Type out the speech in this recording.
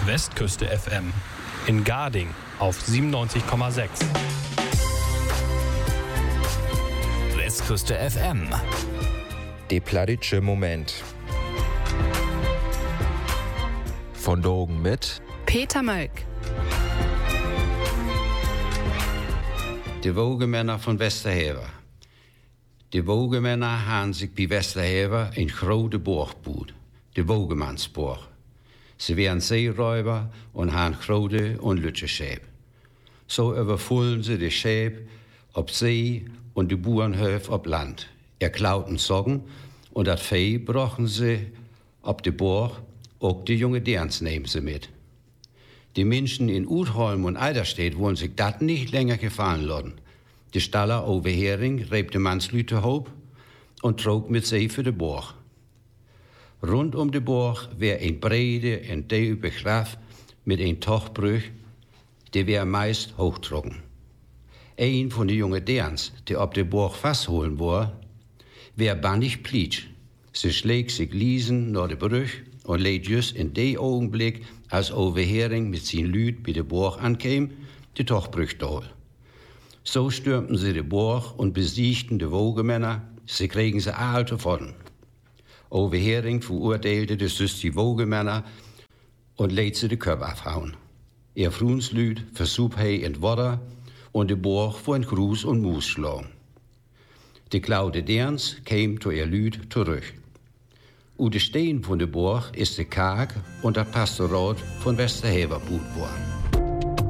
Westküste FM. In Garding auf 97,6. Westküste FM. Der plattitsche Moment. Von Dogen mit Peter Mölk. De Wogemänner von Westerhever. De Wogemänner haben sich bei Westerhever een grote borg gebouwd, de Wogemannsborg. Ze wären Seeräuber und haben grote und lütsche Schäb. So überfüllen sie de Schäb ob See und de Bauernhöfe ob Land. Klauten Soggen und dat Vieh brochen sie ob de Borg, auch de junge Derns nehmen sie mit. Die Menschen in Utholm und Eiderstedt wollen sich dat nicht länger gefallen lassen. De Staller Overhering reeb de Manslüte hoop und trok mit sie für de Borg. Rund um de Borg wär een brede en diepe Graf mit een Tochtbrug, die wär meist hochtrocken. Een von de jonge Derns, die op de Borg vastholen war, wär bannig plietsch. Sie schlägt sich liesen naar de Brug und leed just in de Augenblick, als Overhering mit zijn Lüd bij de Borg ankäm, de Tochtbrug dool. So stürmten sie de Borg und besiegten de Wogemänner, sie kriegen sie all davon. Overhering verurteilte de dus die Wogemänner und lädt sie de Köpfe abhauen. Fruenslüd versucht hij in Wasser und de Borg vor ein Gruß und Mus schlagen. De Klaude Derns käm zu ihr Lüd zurück. U de Steen von de Borg ist de Kaak und das Pastorat von Westerhever gebaut worden.